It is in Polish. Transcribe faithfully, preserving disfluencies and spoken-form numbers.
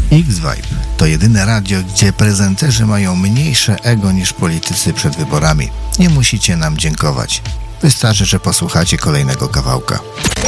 X-Vibe to jedyne radio, gdzie prezenterzy mają mniejsze ego niż politycy przed wyborami. Nie musicie nam dziękować. Wystarczy, że posłuchacie kolejnego kawałka.